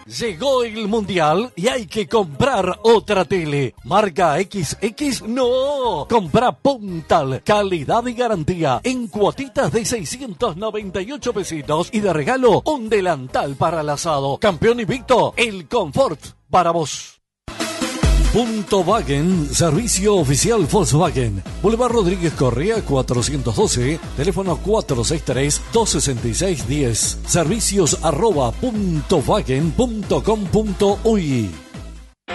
Llegó el Mundial y hay que comprar otra tele. Marca XX, no. Compra Puntal, calidad y garantía en cuotitas de 698 pesitos y de regalo un delantal para el asado. Campeón invicto, el confort para vos. Punto Wagen, servicio oficial Volkswagen. Boulevard Rodríguez Correa 412, teléfono 463-266-10. Servicios @puntowagen.com.uy.